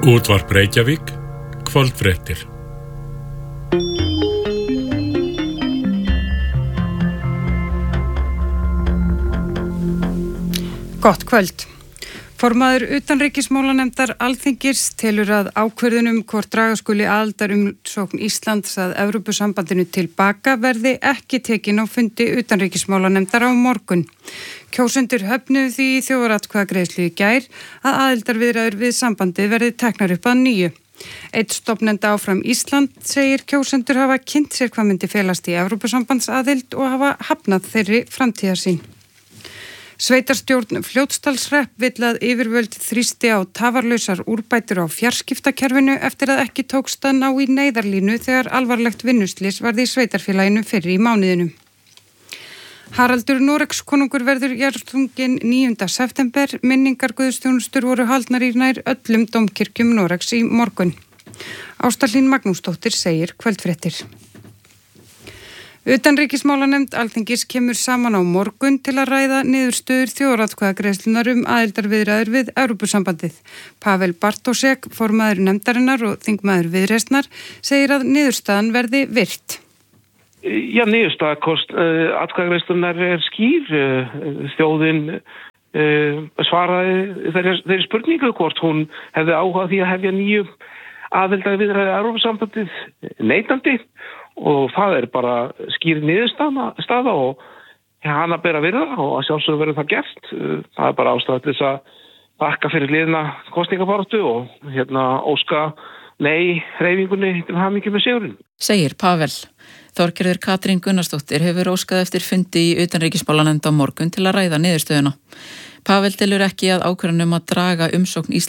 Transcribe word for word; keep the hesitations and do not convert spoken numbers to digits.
Útvarp Reykjavík, kvöldfréttir. Gott kvöld. Formaður utanríkismálanefndar Alþingis telur að ákvörðunum hvort draga skuli aðildarumsókn Íslands að Evrópusambandinu til baka verði ekki tekin á fundi utanríkismálanefndar á morgun. Kjósendur höfnuðu því í þjóðaratkvæðagreiðslu í gær að aðildarviðræður við sambandið verði teknar upp að nýju. Einn stofnenda áfram Ísland segir kjósendur hafa kynnt sér hvað myndi felast í Evrópusambandsaðild og hafa hafnað þeirri framtíðarsýn. Sveitarstjórn Fljótsdalshrepps vill að yfirvöld þrýsti á tafarlausar úrbætur á fjarskiptakerfinu eftir að ekki tókst að ná í neyðarlínu þegar alvarlegt vinnuslys varð í sveitarfélaginu fyrr í mánuðinum. Haraldur Noregskonungur verður jarðstunginn níunda september. Minningar guðsþjónustur voru haldnar í nær öllum dómkirkjum Noregs í morgun. Ásta Hlín Magnúsdóttir segir kvöldfréttir. Utanríkismálanefnd Alþingis kemur saman á morgun til að ræða niðurstöður þjóðaratkvæðagreiðslunnar um aðildarviðræður við Evrópusambandið. Pavel Bartósek, formaður nefndarinnar og þingmaður Viðreisnar, segir að niðurstaðan verði virt. Já, niðurstaða kost uh, atkvæðagreiðslunnar er skýr. Uh, þjóðin uh, svaraði þeirri, þeirri spurningu hvort hún hefði áhuga því að hefja nýju aðildarviðræður við Evrópusambandið neitandi. Og það er bara skýr niðurstaða og hana ber að virða og að sjálfsögðu verður það gert. Það er bara ástæða til þess að þakka fyrir liðna kosningabaráttu og hérna óska nei hreyfingunni til hamingju með sigurinn. Segir Pavel. Þorgerður Katrín Gunnarsdóttir hefur óskað eftir fundi í utanríkismálanefnd á morgun til að ræða niðurstöðuna. Pavel telur ekki að ákvörðun um að draga umsókn Íslands